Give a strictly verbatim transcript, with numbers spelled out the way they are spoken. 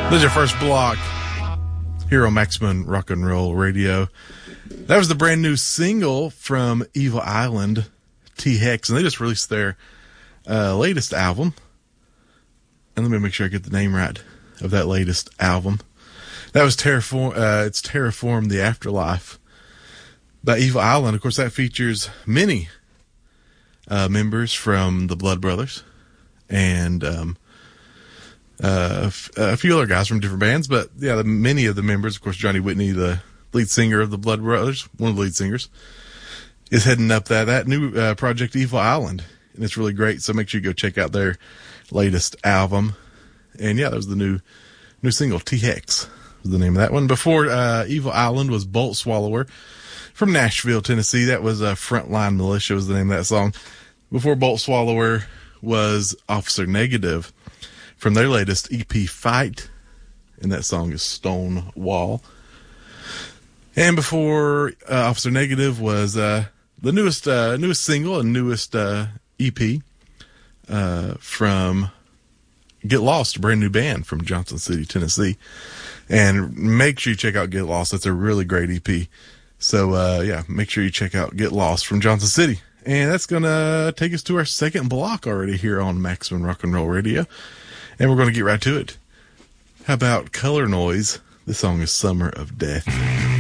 This is your first block here on Maximum Rock and Roll Radio. That was the brand new single from Evil Island, T-Hex, and they just released their uh, latest album. And let me make sure I get the name right of that latest album. That was Terraform. Uh, it's Terraform the Afterlife by Evil Island. Of course, that features many uh, members from the Blood Brothers and um, uh, f- a few other guys from different bands. But yeah, the, many of the members, of course, Johnny Whitney, the lead singer of the Blood Brothers, one of the lead singers, is heading up that that new uh, project, Evil Island, and it's really great. So make sure you go check out their latest album. And yeah, that was the new new single, T-Hex was the name of that one. Before uh, Evil Island was Bolt Swallower from Nashville, Tennessee. That was uh, Frontline Militia was the name of that song. Before Bolt Swallower was Officer Negative from their latest E P, Fight, and that song is Stone Wall. And before uh, Officer Negative was uh, the newest uh, newest single and newest uh, E P uh, from Get Lost, a brand new band from Johnson City, Tennessee. And make sure you check out Get Lost. That's a really great E P. So, uh, yeah, make sure you check out Get Lost from Johnson City. And that's going to take us to our second block already here on Maximum Rock and Roll Radio. And we're going to get right to it. How about Color Noise? This song is Summer of Death.